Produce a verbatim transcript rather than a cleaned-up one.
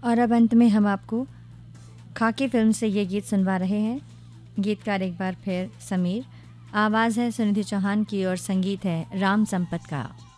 और अब अंत में हम आपको खाकी फिल्म से ये गीत सुनवा रहे हैं। गीतकार एक बार फिर समीर, आवाज़ है सुनिधि चौहान की और संगीत है राम संपत का।